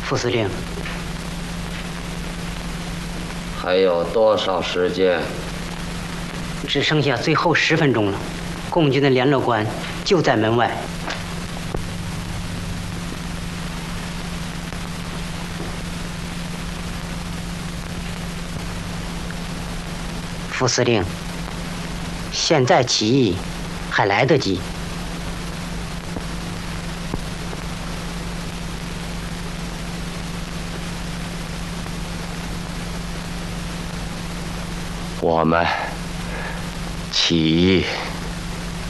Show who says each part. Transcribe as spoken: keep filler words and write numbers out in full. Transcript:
Speaker 1: 副司令，
Speaker 2: 还有多少时间？
Speaker 1: 只剩下最后十分钟了。共军的联络官就在门外。副司令，现在起义还来得及。
Speaker 2: 我们起义。